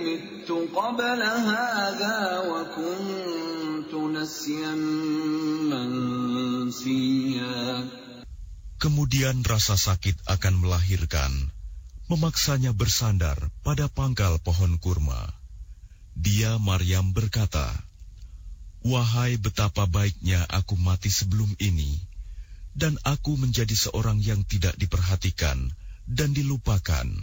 مِتُّ قَبْلَ هَٰذَا وَكُنتُ نَسْيًا مَّنسِيًّا. Kemudian rasa sakit akan melahirkan, memaksanya bersandar pada pangkal pohon kurma. Dia, Maryam, berkata, "Wahai betapa baiknya aku mati sebelum ini, dan aku menjadi seorang yang tidak diperhatikan dan dilupakan."